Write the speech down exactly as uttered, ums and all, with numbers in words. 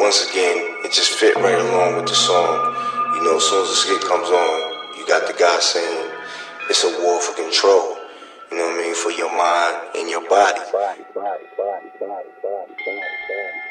once again, it just fit right along with the song. You know, as soon as the skit comes on, you got the guy saying it's a war for control. You know what I mean? For your mind and your body.